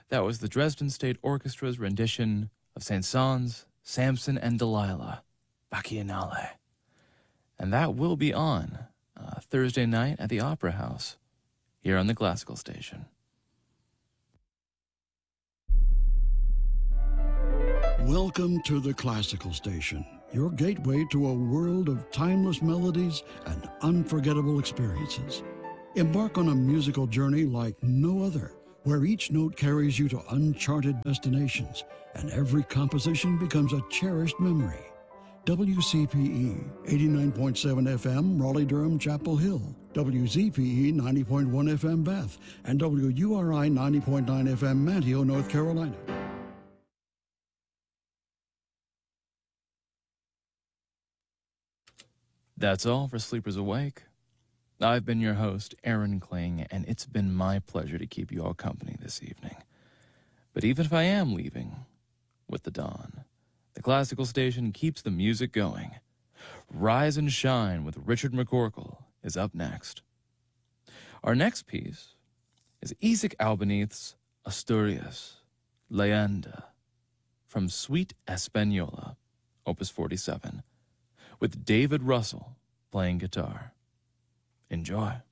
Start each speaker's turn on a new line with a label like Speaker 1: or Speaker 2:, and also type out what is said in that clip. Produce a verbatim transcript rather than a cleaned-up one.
Speaker 1: That was the Dresden State Orchestra's rendition of Saint-Saëns' Samson and Delilah, Bacchanale. And that will be on uh, Thursday night at the Opera House here on the Classical Station.
Speaker 2: Welcome to the Classical Station, your gateway to a world of timeless melodies and unforgettable experiences. Embark on a musical journey like no other, where each note carries you to uncharted destinations and every composition becomes a cherished memory. W C P E eighty-nine point seven F M, Raleigh-Durham, Chapel Hill, W Z P E ninety point one F M, Bath, and W U R I ninety point nine F M, Manteo, North Carolina.
Speaker 1: That's all for Sleepers Awake. I've been your host, Aaron Kling, and it's been my pleasure to keep you all company this evening. But even if I am leaving with the dawn, the Classical Station keeps the music going. Rise and Shine with Richard McCorkle is up next. Our next piece is Isaac Albeniz' Asturias, Leyenda, from Suite Española, Opus forty-seven, with David Russell playing guitar. Enjoy.